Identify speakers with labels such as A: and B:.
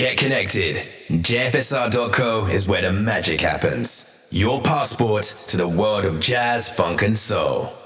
A: Get connected. JFSR.co is where the magic happens. Your passport to the world of jazz, funk, and soul.